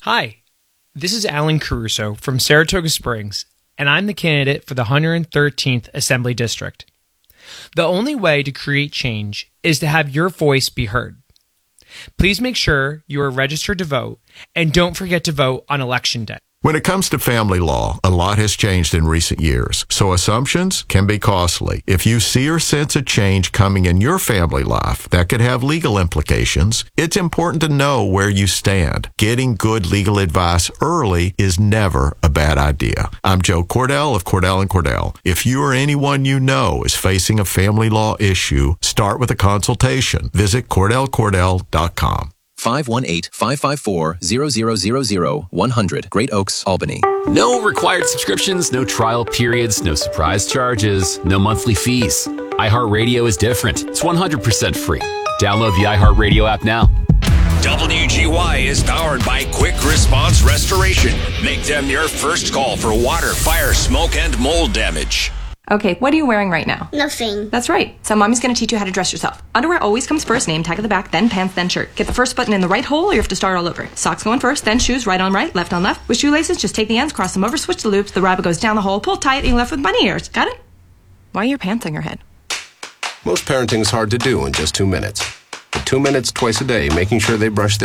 Hi, this is Alan Caruso from Saratoga Springs, and I'm the candidate for the 113th Assembly District. The only way to create change is to have your voice be heard. Please make sure you are registered to vote, and don't forget to vote on Election Day. When it comes to family law, a lot has changed in recent years, so assumptions can be costly. If you see or sense a change coming in your family life that could have legal implications, it's important to know where you stand. Getting good legal advice early is never a bad idea. I'm Joe Cordell of Cordell & Cordell. If you or anyone you know is facing a family law issue, start with a consultation. Visit CordellCordell.com. 518-554-0000-100 Great Oaks, Albany. No required subscriptions, no trial periods, no surprise charges, no monthly fees. iHeartRadio is different. It's 100% free. Download the iHeartRadio app now. WGY is powered by Quick Response Restoration. Make them your first call for water, fire, smoke, and mold damage. Okay, what are you wearing right now? Nothing. That's right. So mommy's going to teach you how to dress yourself. Underwear always comes first, name tag at the back, then pants, then shirt. Get the first button in the right hole or you have to start all over. Socks going first, then shoes, right on right, left on left. With shoelaces, just take the ends, cross them over, switch the loops, the rabbit goes down the hole, pull tight, and you're left with bunny ears. Got it? Why are your pants on your head? Most parenting is hard to do in just 2 minutes. But 2 minutes twice a day, making sure they brush their